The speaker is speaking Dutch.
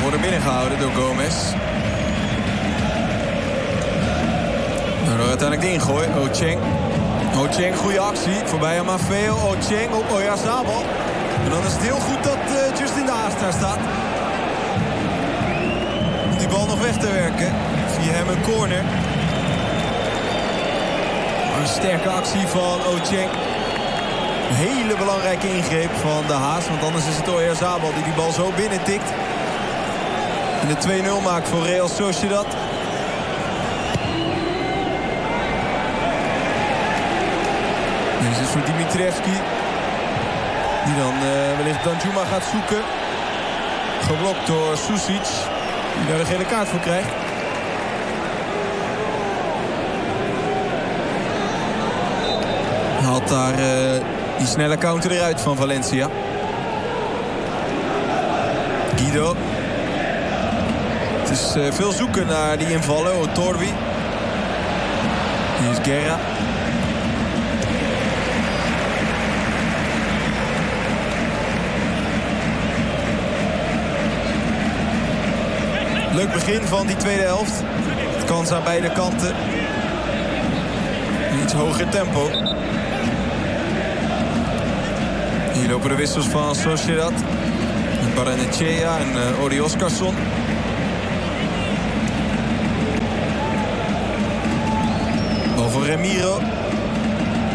worden binnengehouden door Gomez. Nou, uiteindelijk de ingooi. Ocheng, goede actie. Voorbij aan Maffeo. Ocheng op Oyarzabal. En dan is het heel goed dat Justin de Haas daar staat. Om die bal nog weg te werken. Via hem een corner. Een sterke actie van Ocheng. Een hele belangrijke ingreep van de Haas. Want anders is het Oyarzabal die bal zo binnen tikt. En de 2-0 maakt voor Real Sociedad. Dit is voor Dimitrievski. Die dan wellicht Danjuma gaat zoeken. Geblokt door Susic. Die daar de gele kaart voor krijgt. Haalt daar die snelle counter eruit van Valencia. Guido. Het is veel zoeken naar die invallen. Torbi. Hier is Guerra. Leuk begin van die tweede helft. Het kans aan beide kanten. Een iets hoger tempo. Hier lopen de wissels van Sociedad. Barrenechea en Ori Oskarsson. Bal voor Ramiro.